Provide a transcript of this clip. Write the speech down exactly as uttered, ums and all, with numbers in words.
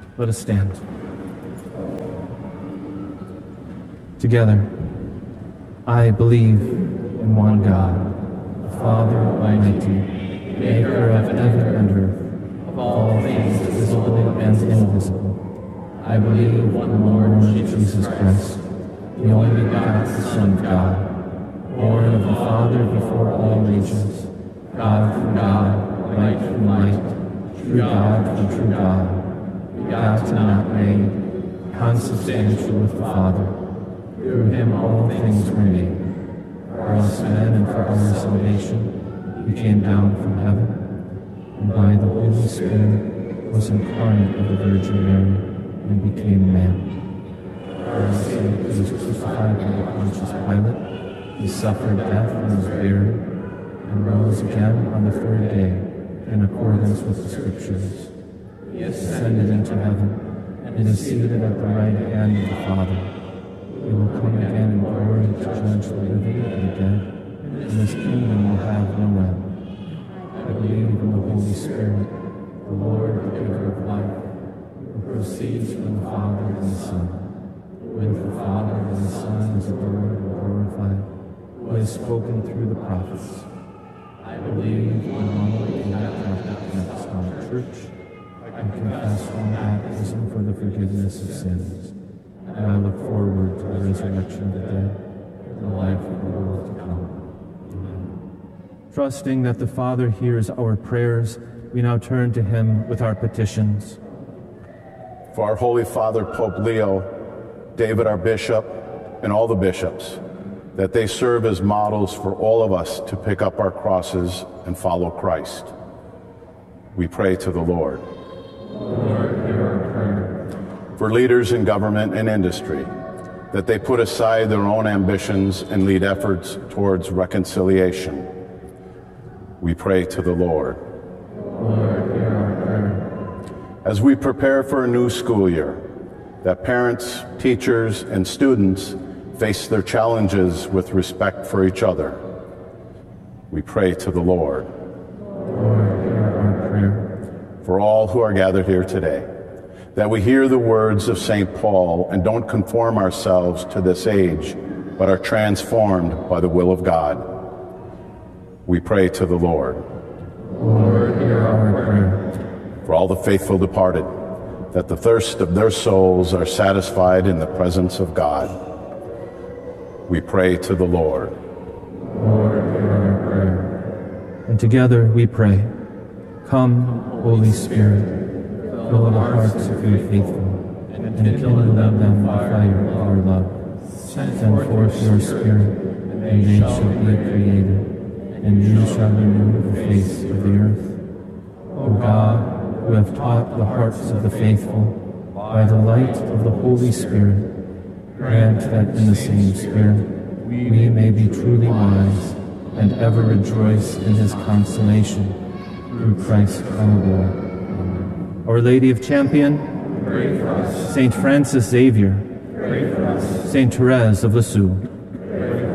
Let us stand. Together, I believe in one God, the Father Almighty, maker of heaven and earth, of all things visible and invisible. I believe in one Lord Jesus Christ, the only begotten Son of God, born of the Father before all ages, God from God, light from light, true God from true God, begotten, not made, consubstantial with the Father. Through him all things were made. For us men and for our salvation, he came down from heaven, and by the Holy Spirit was incarnate of the Virgin Mary, and became man. For our sake he was crucified by Pontius Pilate. He suffered death and was buried, and rose again on the third day, in accordance with the Scriptures. He ascended into heaven, and is seated at the right hand of the Father. He will come again in glory to judge the living and the dead, and his kingdom will have no end. I believe in the Holy Spirit, the Lord, the giver of life, who proceeds from the Father and the Son. With the Father and the Son is adored and glorified, who has spoken through the prophets. I believe in one holy Catholic Apostolic Church. I confess one baptism for the forgiveness of sins. And I look forward to the resurrection of the dead and the life of the world to come. Amen. Trusting that the Father hears our prayers, we now turn to him with our petitions. For our Holy Father, Pope Leo, David, our bishop, and all the bishops, that they serve as models for all of us to pick up our crosses and follow Christ. We pray to the Lord. Lord, hear our prayer. For leaders in government and industry, that they put aside their own ambitions and lead efforts towards reconciliation. We pray to the Lord. Lord, hear our prayer. As we prepare for a new school year, that parents, teachers, and students face their challenges with respect for each other. We pray to the Lord. Lord, hear our prayer. For all who are gathered here today, that we hear the words of Saint Paul and don't conform ourselves to this age, but are transformed by the will of God. We pray to the Lord. Lord, hear our prayer. For all the faithful departed, that the thirst of their souls are satisfied in the presence of God. We pray to the Lord. Lord, hear our prayer. And together we pray. Come, Holy Spirit, fill the hearts of your faithful, and kindle in them the fire of your love. Send forth your Spirit, and they shall be created, and you shall renew the face of the earth. O God, who have taught the hearts of the faithful by the light of the Holy Spirit, grant that in the same Spirit we may be truly wise and ever rejoice in his consolation, through Christ our Lord. Our Lady of Champion, pray for us. Saint Francis Xavier, Pray for us. Saint Therese of Lisieux,